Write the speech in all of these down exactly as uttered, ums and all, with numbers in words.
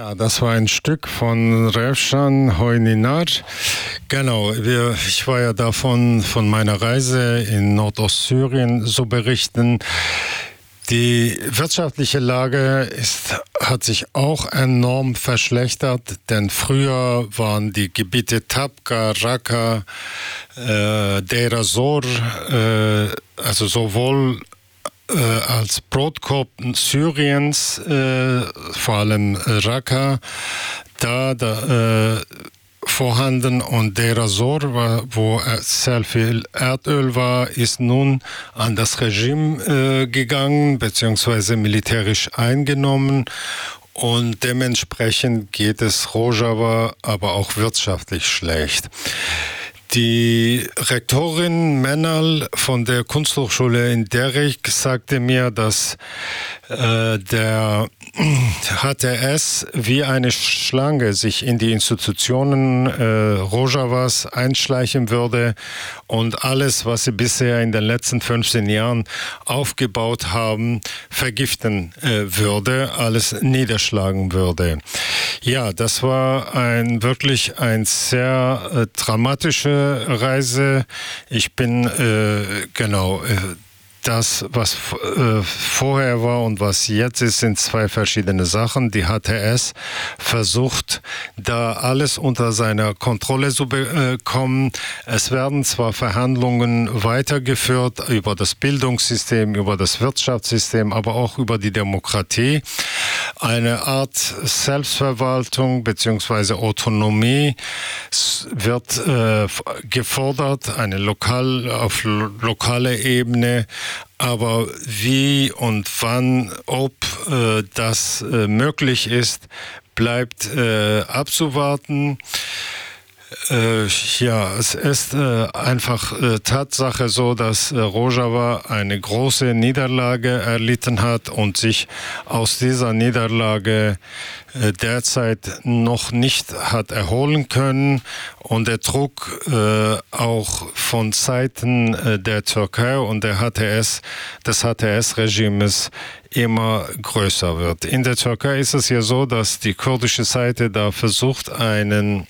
Ja, das war ein Stück von Revshan Hoyninar. Genau, wir, ich war ja davon von meiner Reise in Nordostsyrien so berichten. Die wirtschaftliche Lage ist, hat sich auch enorm verschlechtert, denn früher waren die Gebiete Tabqa, Raqqa, äh, Deir ez-Zor, äh, also sowohl äh, als Brotkorb Syriens, äh, vor allem Raqqa, da, da äh, vorhanden, und Deir ez-Zor, wo sehr viel Erdöl war, ist nun an das Regime äh, gegangen, beziehungsweise militärisch eingenommen, und dementsprechend geht es Rojava aber auch wirtschaftlich schlecht. Die Rektorin Menal von der Kunsthochschule in Derik sagte mir, dass äh, der H T S wie eine Schlange sich in die Institutionen äh, Rojavas einschleichen würde und alles, was sie bisher in den letzten fünfzehn Jahren aufgebaut haben, vergiften äh, würde, alles niederschlagen würde. Ja, das war ein wirklich ein sehr äh, dramatische Reise. Ich bin äh, genau äh, das, was äh, vorher war und was jetzt ist, sind zwei verschiedene Sachen. Die H T S versucht, da alles unter seiner Kontrolle zu bekommen. Es werden zwar Verhandlungen weitergeführt über das Bildungssystem, über das Wirtschaftssystem, aber auch über die Demokratie. Eine Art Selbstverwaltung bzw. Autonomie wird äh, gefordert, eine lokal, auf lo- lokale Ebene. Aber wie und wann, ob äh, das äh, möglich ist, bleibt äh, abzuwarten. Äh, ja, es ist äh, einfach äh, Tatsache so, dass äh, Rojava eine große Niederlage erlitten hat und sich aus dieser Niederlage äh, derzeit noch nicht hat erholen können, und der Druck äh, auch von Seiten äh, der Türkei und der H T S, des H T S-Regimes immer größer wird. In der Türkei ist es ja so, dass die kurdische Seite da versucht, einen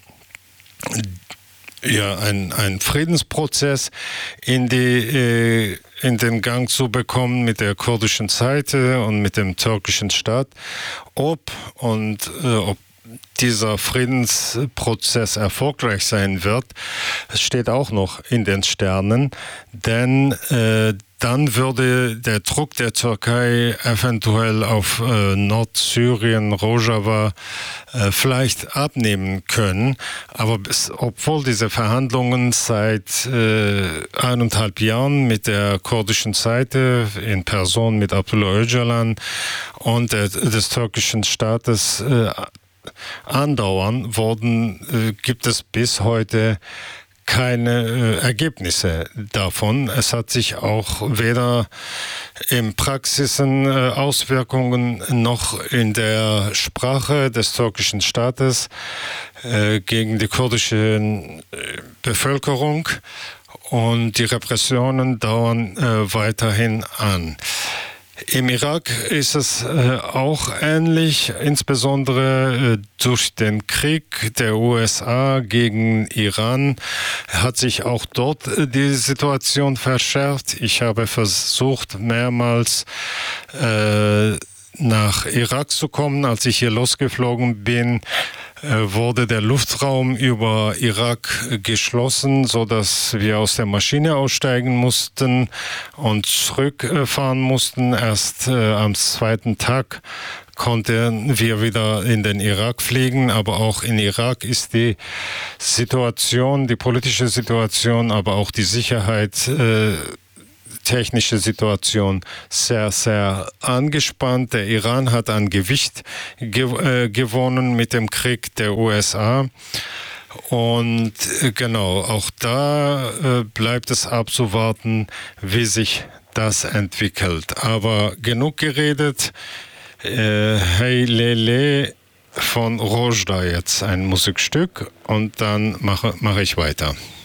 ja, ein, ein Friedensprozess in, die, äh, in den Gang zu bekommen mit der kurdischen Seite und mit dem türkischen Staat. Ob und äh, ob dieser Friedensprozess erfolgreich sein wird, steht auch noch in den Sternen, denn äh, dann würde der Druck der Türkei eventuell auf äh, Nordsyrien, Rojava äh, vielleicht abnehmen können. Aber bis, obwohl diese Verhandlungen seit äh, eineinhalb Jahren mit der kurdischen Seite in Person mit Abdullah Öcalan und der, des türkischen Staates äh, andauern, wurden, äh, gibt es bis heute keine äh, Ergebnisse davon. Es hat sich auch weder in Praxisen äh, Auswirkungen noch in der Sprache des türkischen Staates äh, gegen die kurdische äh, Bevölkerung, und die Repressionen dauern äh, weiterhin an. Im Irak ist es äh, auch ähnlich, insbesondere äh, durch den Krieg der U S A gegen Iran hat sich auch dort äh, die Situation verschärft. Ich habe versucht, mehrmals äh, nach Irak zu kommen. Als ich hier losgeflogen bin, äh, wurde der Luftraum über Irak geschlossen, sodass wir aus der Maschine aussteigen mussten und zurückfahren mussten. Erst äh, am zweiten Tag konnten wir wieder in den Irak fliegen, aber auch in Irak ist die Situation, die politische Situation, aber auch die Sicherheit, äh, technische Situation sehr, sehr angespannt. Der Iran hat an Gewicht ge- äh, gewonnen mit dem Krieg der U S A. Und äh, genau, auch da äh, bleibt es abzuwarten, wie sich das entwickelt. Aber genug geredet. Äh, Hey Lele von Rojda jetzt ein Musikstück, und dann mache, mache ich weiter.